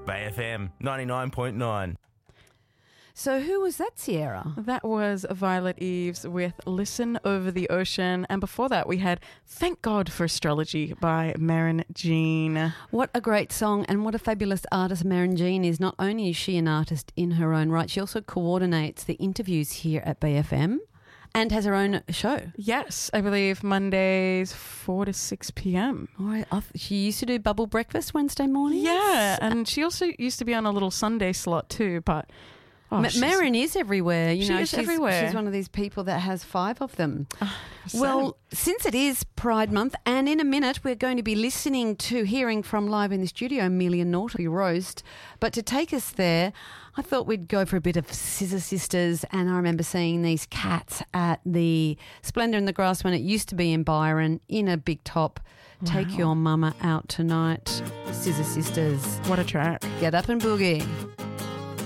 Bay FM 99.9. So who was that, Sierra? That was Violet Eves with Listen Over the Ocean. And before that, we had Thank God for Astrology by Maren Jean. What a great song, and what a fabulous artist Maren Jean is. Not only is she an artist in her own right, she also coordinates the interviews here at BFM and has her own show. Yes, I believe Mondays 4 to 6 p.m. All right. She used to do Bubble Breakfast Wednesday mornings. Yeah, and she also used to be on a little Sunday slot too, but... Maren is everywhere. She's everywhere. She's one of these people that has 5 of them. Same. Well, since it is Pride Month, and in a minute we're going to be hearing from live in the studio, Amelia Naughty Roast. But to take us there, I thought we'd go for a bit of Scissor Sisters, and I remember seeing these cats at the Splendour in the Grass when it used to be in Byron in a big top. Wow. Take Your Mama Out Tonight. Scissor Sisters. What a track. Get up and boogie.